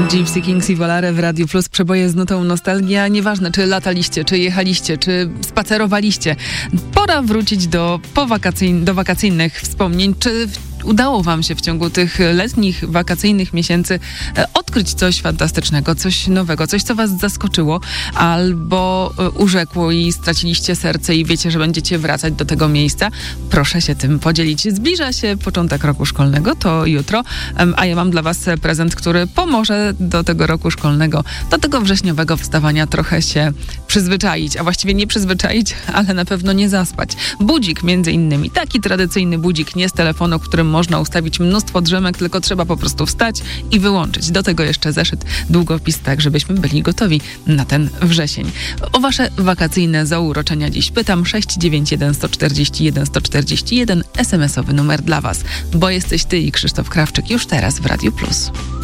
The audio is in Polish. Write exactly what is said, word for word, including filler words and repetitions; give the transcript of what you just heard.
Gypsy Kings i Volare w Radiu Plus. Przeboje z nutą nostalgia. Nieważne, czy lataliście, czy jechaliście, czy spacerowaliście. Pora wrócić do, powakacyjn- do wakacyjnych wspomnień. Czy udało wam się w ciągu tych letnich, wakacyjnych miesięcy e, odkryć coś fantastycznego, coś nowego, coś, co was zaskoczyło, albo e, urzekło i straciliście serce i wiecie, że będziecie wracać do tego miejsca? Proszę się tym podzielić. Zbliża się początek roku szkolnego, to jutro, em, a ja mam dla was prezent, który pomoże do tego roku szkolnego, do tego wrześniowego wstawania trochę się przyzwyczaić, a właściwie nie przyzwyczaić, ale na pewno nie zaspać. Budzik między innymi, taki tradycyjny budzik, nie z telefonu, którym można ustawić mnóstwo drzemek, tylko trzeba po prostu wstać i wyłączyć. Do tego jeszcze zeszyt, długopis, tak żebyśmy byli gotowi na ten wrzesień. O wasze wakacyjne zauroczenia dziś pytam. sześć dziewięć jeden, sto czterdzieści jeden, sto czterdzieści jeden, es em esowy numer dla was, bo jesteś ty i Krzysztof Krawczyk już teraz w Radiu Plus.